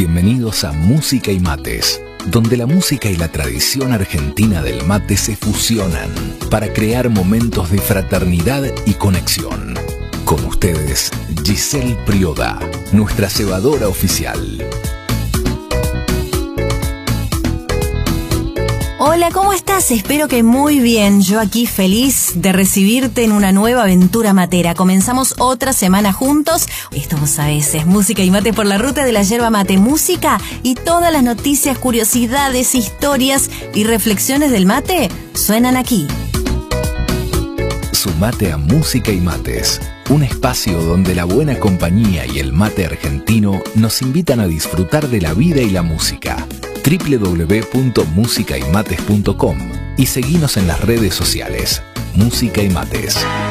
Bienvenidos a Música y Mates, donde la música y la tradición argentina del mate se fusionan para crear momentos de fraternidad y conexión. Con ustedes, Giselle Prioda, nuestra cebadora oficial. Hola, ¿cómo estás? Espero que muy bien. Yo aquí feliz de recibirte en una nueva aventura matera. Comenzamos otra semana juntos. Esto vos sabés, es Música y Mate por la ruta de la yerba mate. Música y todas las noticias, curiosidades, historias y reflexiones del mate suenan aquí. Sumate a Música y Mates, un espacio donde la buena compañía y el mate argentino nos invitan a disfrutar de la vida y la música. www.musicaymates.com y seguinos en las redes sociales. Música y Mates.